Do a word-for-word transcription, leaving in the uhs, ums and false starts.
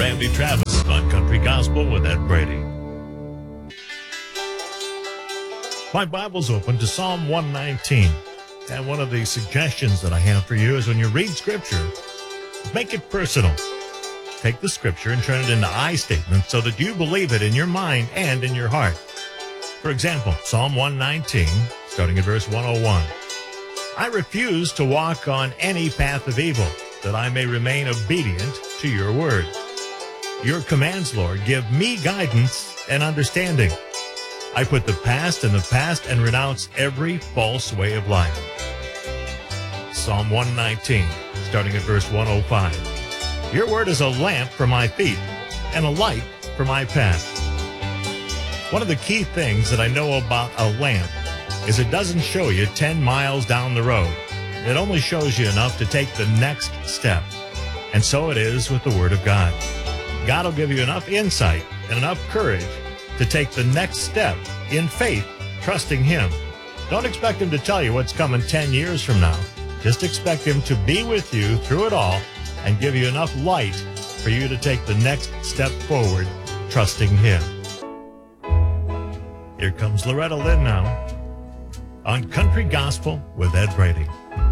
Andy Travis on Country Gospel with Ed Brady. My Bible's open to Psalm one nineteen. And one of the suggestions that I have for you is when you read Scripture, make it personal. Take the Scripture and turn it into I statements so that you believe it in your mind and in your heart. For example, Psalm one nineteen, starting at verse one oh one. I refuse to walk on any path of evil, that I may remain obedient to your word. Your commands, Lord, give me guidance and understanding. I put the past in the past and renounce every false way of life. Psalm one nineteen, starting at verse one oh five. Your word is a lamp for my feet and a light for my path. One of the key things that I know about a lamp is it doesn't show you ten miles down the road. It only shows you enough to take the next step. And so it is with the Word of God. God will give you enough insight and enough courage to take the next step in faith, trusting Him. Don't expect Him to tell you what's coming ten years from now. Just expect Him to be with you through it all and give you enough light for you to take the next step forward, trusting Him. Here comes Loretta Lynn now on Country Gospel with Ed Brady.